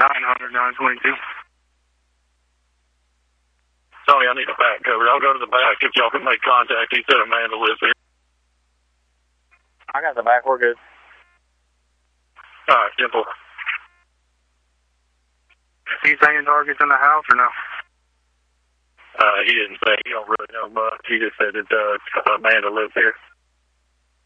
900, 922. Tony, I need a back cover. I'll go to the back if y'all can make contact. He said Amanda lives here. I got the back. We're good. All right, simple. He's saying targets in the house or no? He didn't say. He don't really know much. He just said that Amanda lives here.